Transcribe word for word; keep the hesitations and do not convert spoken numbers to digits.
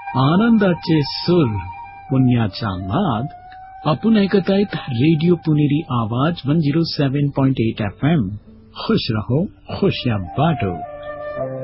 आनंदाचे सूर पुण्याचा नाद आपण ऐकत आहेत रेडिओ पुणेरी आवाज एक शून्य सात पॉइंट आठ एफ एम. खुश रहो खुशियां बांटो.